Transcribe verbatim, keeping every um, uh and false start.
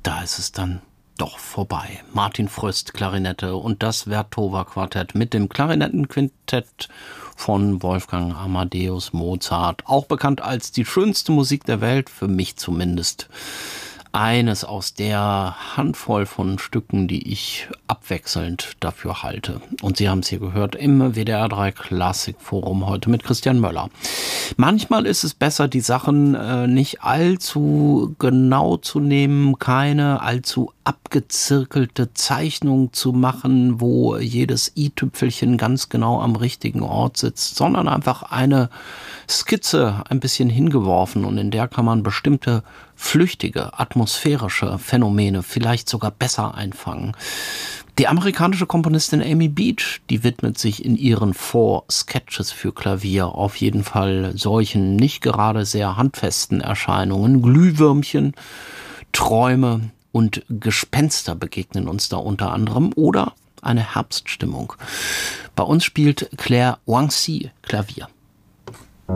da ist es dann doch vorbei. Martin Fröst, Klarinette und das Vertova-Quartett mit dem Klarinettenquintett von Wolfgang Amadeus Mozart. Auch bekannt als die schönste Musik der Welt, für mich zumindest. Eines aus der Handvoll von Stücken, die ich abwechselnd dafür halte. Und Sie haben es hier gehört im W D R drei Klassikforum heute mit Christian Möller. Manchmal ist es besser, die Sachen äh, nicht allzu genau zu nehmen, keine allzu abgezirkelte Zeichnung zu machen, wo jedes i-Tüpfelchen ganz genau am richtigen Ort sitzt, sondern einfach eine Skizze ein bisschen hingeworfen und in der kann man bestimmte flüchtige, atmosphärische Phänomene vielleicht sogar besser einfangen. Die amerikanische Komponistin Amy Beach, die widmet sich in ihren Four Sketches für Klavier auf jeden Fall solchen nicht gerade sehr handfesten Erscheinungen. Glühwürmchen, Träume und Gespenster begegnen uns da unter anderem oder eine Herbststimmung. Bei uns spielt Claire Wang-Si Klavier.